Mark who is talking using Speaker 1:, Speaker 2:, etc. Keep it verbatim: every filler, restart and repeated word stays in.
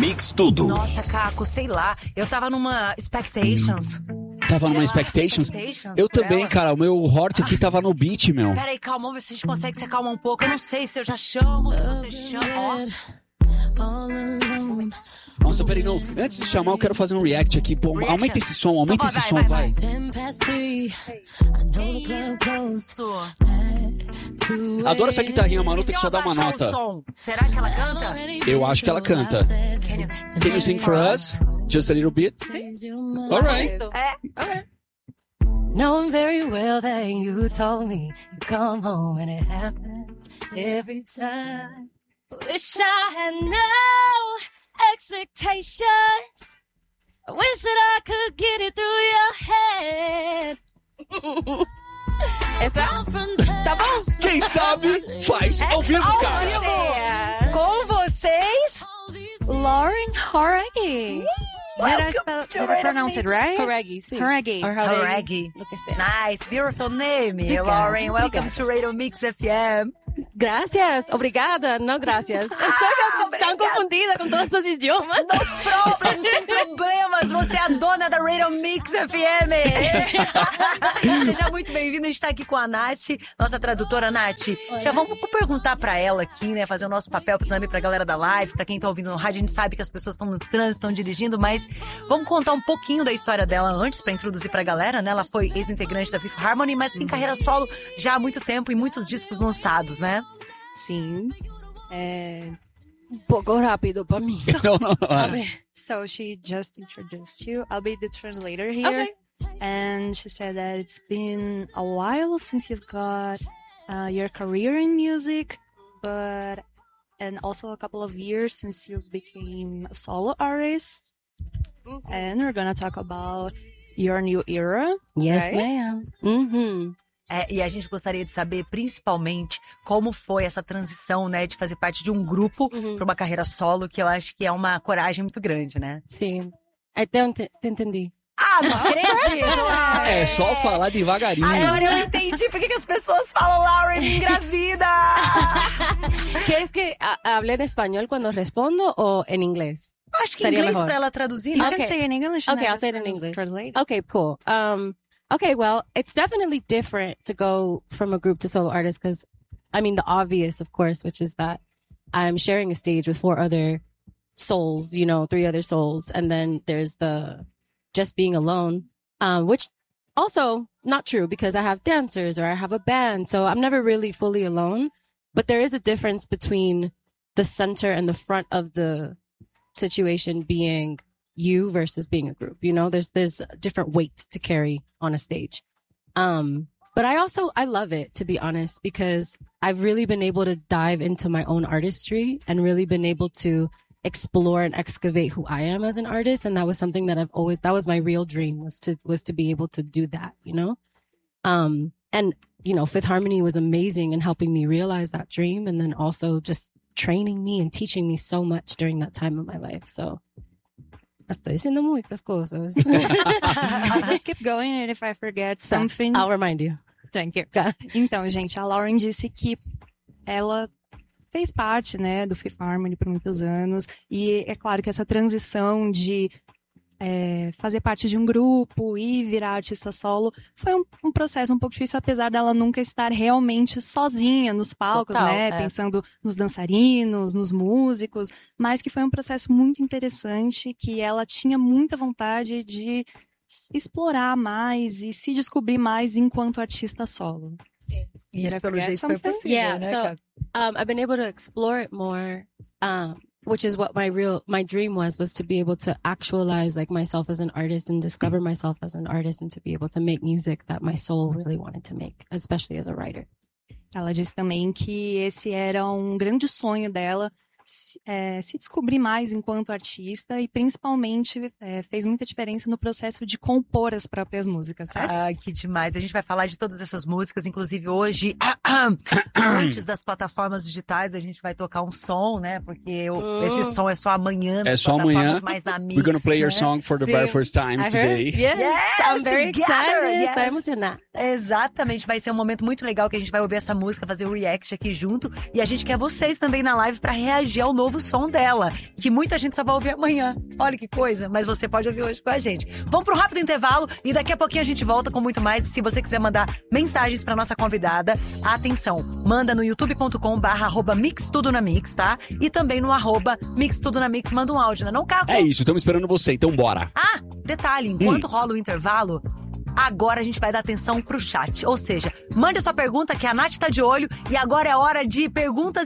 Speaker 1: Mix Tudo.
Speaker 2: Nossa, Caco, sei lá. Eu tava numa Expectations.
Speaker 3: Tava numa
Speaker 2: Sei lá,
Speaker 3: Expectations?
Speaker 2: Expectations
Speaker 3: Eu
Speaker 2: por
Speaker 3: também,
Speaker 2: ela.
Speaker 3: cara. O meu Hort aqui tava no beat, meu.
Speaker 2: Peraí, calma, vamos ver se a gente consegue se acalmar um pouco. Eu não sei se eu já chamo, se você chama. Ó.
Speaker 3: Nossa, peraí, não. Antes de chamar, eu quero fazer um react aqui. Pô,
Speaker 2: Reaction.
Speaker 3: aumenta esse som, aumenta
Speaker 2: Então,
Speaker 3: esse
Speaker 2: vai,
Speaker 3: som,
Speaker 2: vai,
Speaker 3: vai.
Speaker 2: Que isso?
Speaker 3: Adoro essa guitarrinha maluca
Speaker 2: Se
Speaker 3: que
Speaker 2: eu
Speaker 3: só dá uma
Speaker 2: abaixar o
Speaker 3: nota.
Speaker 2: som, será que ela canta?
Speaker 3: Eu acho que ela canta.
Speaker 2: Can you,
Speaker 3: Can you sing for us? Just a little bit? Alright.
Speaker 2: É, ok.
Speaker 4: Knowing very well that you told me you come home and it happens every time. Wish I had no expectations. I wish that I could get it through your head. Essa?
Speaker 2: Tá bom?
Speaker 3: Quem sabe faz ao vivo,
Speaker 2: Ao
Speaker 3: cara.
Speaker 2: vivo. Com vocês,
Speaker 5: Lauren Horegi. Did I
Speaker 2: Welcome
Speaker 5: spell?
Speaker 2: to
Speaker 5: Did I
Speaker 2: Rhythm
Speaker 5: pronounce it
Speaker 2: Mix.
Speaker 5: right?
Speaker 4: Horegi, sim.
Speaker 5: Horegi.
Speaker 4: Or
Speaker 2: Horegi.
Speaker 4: Lo que sea.
Speaker 2: Nice, beautiful name,
Speaker 4: Obrigada,
Speaker 2: Lauren. Welcome
Speaker 4: obrigada.
Speaker 2: to Radio Mix F M.
Speaker 4: Gracias, obrigada, não gracias. Eu estou tão
Speaker 2: obrigada.
Speaker 4: confundida com todos os idiomas.
Speaker 2: No problem, sem problemas. Você é a dona da Radio Mix F M. Seja muito bem-vinda. A gente tá aqui com a Nath, nossa tradutora. Nath, já vamos perguntar pra ela aqui, né? Fazer o nosso papel também pra galera da live, pra quem tá ouvindo no rádio. A gente sabe que as pessoas estão no trânsito, estão dirigindo, mas vamos contar um pouquinho da história dela antes pra introduzir pra galera, né? Ela foi ex-integrante da Fifth Harmony, mas tem carreira solo já há muito tempo e muitos discos lançados, né?
Speaker 4: Sim. É um pouco rápido para mim.
Speaker 3: Não, não, não.
Speaker 4: A ver.
Speaker 5: So she just introduced you. I'll be the translator here.
Speaker 4: Okay.
Speaker 5: And she said that it's been a while since you've got uh, your career in music, but and also a couple of years since you became a solo artist. And we're gonna talk about your new era.
Speaker 4: Yes,
Speaker 5: right?
Speaker 4: ma'am. Uhum.
Speaker 2: É, e a gente gostaria de saber, principalmente, como foi essa transição, né? De fazer parte de um grupo
Speaker 4: Uhum.
Speaker 2: pra uma carreira solo, que eu acho que é uma coragem muito grande, né?
Speaker 4: Sim. Então, te, te entendi.
Speaker 2: Ah, não acredito!
Speaker 3: É só falar devagarinho.
Speaker 2: Agora eu entendi por que que as pessoas falam Lauren me engravida!
Speaker 4: ¿Quieres que ha- hable en español cuando respondo o en inglés?
Speaker 2: Acho que em
Speaker 4: Seria
Speaker 2: inglês
Speaker 4: melhor.
Speaker 2: pra ela traduzir,
Speaker 5: You
Speaker 2: né?
Speaker 4: Okay.
Speaker 5: can say it in English. and
Speaker 4: Okay,
Speaker 5: I
Speaker 4: I'll
Speaker 5: just
Speaker 4: say it in
Speaker 5: trans-
Speaker 4: English.
Speaker 5: translate.
Speaker 4: Okay, cool. Um, okay, well, it's definitely different to go from a group to solo artist because, I mean, the obvious, of course, which is that I'm sharing a stage with four other souls, you know, three other souls. And then there's the just being alone, um, which also not true because I have dancers or I have a band. So I'm never really fully alone. But there is a difference between the center and the front of the situation being you versus being a group. You know, there's there's a different weight to carry on a stage. Um, but I also I love it, to be honest, because I've really been able to dive into my own artistry and really been able to explore and excavate who I am as an artist. And that was something that I've always that was my real dream was to was to be able to do that, you know? Um and you know, Fifth Harmony was amazing in helping me realize that dream and then also just training me and teaching me so much during that time of my life. So estoy diciendo muchas cosas.
Speaker 5: I'll just keep going, and if I forget something,
Speaker 4: I'll remind you.
Speaker 5: thank you. Então, gente, a Lauren disse que ela fez parte, né, do Fifth Harmony por muitos anos. E é claro que essa transição de é, fazer parte de um grupo e virar artista solo foi um, um processo um pouco difícil, apesar dela nunca estar realmente sozinha nos palcos,
Speaker 2: Total,
Speaker 5: né?
Speaker 2: é.
Speaker 5: Pensando nos dançarinos, nos músicos, mas que foi um processo muito interessante, que ela tinha muita vontade de s- explorar mais e se descobrir mais enquanto artista solo.
Speaker 2: Isso,
Speaker 5: Did I
Speaker 2: pelo
Speaker 5: forget
Speaker 2: jeito, foi
Speaker 5: something?
Speaker 2: possível,
Speaker 4: Yeah,
Speaker 2: né,
Speaker 4: so-
Speaker 2: cara?
Speaker 4: Um, I've been able to explore it more, um, which is what my real, my dream was, was to be able to actualize like myself as an artist and discover myself as an artist and to be able to make music that my soul really wanted to make, especially as a writer.
Speaker 5: Ela disse também que esse era um grande sonho dela, se, é, se descobrir mais enquanto artista e principalmente é, fez muita diferença no processo de compor as próprias músicas, certo?
Speaker 2: Ai, que demais. A gente vai falar de todas essas músicas, inclusive hoje, antes das plataformas digitais, a gente vai tocar um som, né? Porque o-
Speaker 4: Hum.
Speaker 2: esse som é só amanhã.
Speaker 3: É
Speaker 2: nas
Speaker 3: só
Speaker 2: plataformas
Speaker 3: amanhã.
Speaker 2: Mais na Mix,
Speaker 3: We're gonna play your
Speaker 2: né?
Speaker 3: song for the
Speaker 2: Sim.
Speaker 3: very first time
Speaker 4: I
Speaker 3: today.
Speaker 4: heard? Yes,
Speaker 2: Yes,
Speaker 4: I'm very
Speaker 2: together,
Speaker 4: excited. Estou
Speaker 2: yes.
Speaker 4: emocionada.
Speaker 2: Exatamente, vai ser um momento muito legal que a gente vai ouvir essa música, fazer o react aqui junto. E a gente quer vocês também na live pra reagir hoje é o novo som dela, que muita gente só vai ouvir amanhã. Olha que coisa, mas você pode ouvir hoje com a gente. Vamos pro rápido intervalo e daqui a pouquinho a gente volta com muito mais. Se você quiser mandar mensagens pra nossa convidada, atenção, manda no youtube ponto com barra arroba mix tudo na mix, tá? E também no arroba mix tudo na mix, manda um áudio, né? Não, Caco?
Speaker 3: É isso, estamos esperando você, então bora.
Speaker 2: Ah, detalhe, enquanto hum. rola o intervalo, agora a gente vai dar atenção pro chat. Ou seja, mande a sua pergunta que a Nath tá de olho e agora é hora de perguntas